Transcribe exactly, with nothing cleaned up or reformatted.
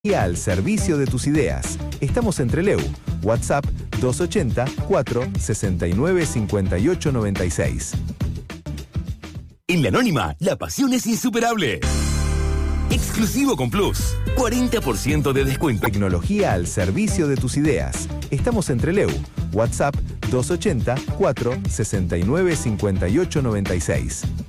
Al servicio de tus ideas. Estamos en Trelew. WhatsApp dos ochenta, cuatro sesenta y nueve, cincuenta y ocho noventa y seis. En La Anónima, la pasión es insuperable. Exclusivo con Plus. cuarenta por ciento de descuento. Tecnología al servicio de tus ideas. Estamos en Trelew. WhatsApp dos ochenta, cuatro sesenta y nueve, cincuenta y ocho noventa y seis.